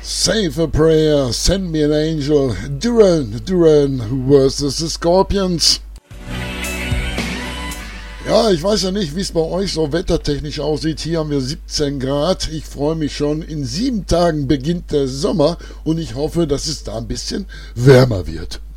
Save a prayer, send me an angel, Duran versus the Scorpions. Ja, ich weiß ja nicht, wie es bei euch so wettertechnisch aussieht. Hier haben wir 17 Grad. Ich freue mich schon. In 7 Tagen beginnt der Sommer und ich hoffe, dass es da ein bisschen wärmer wird.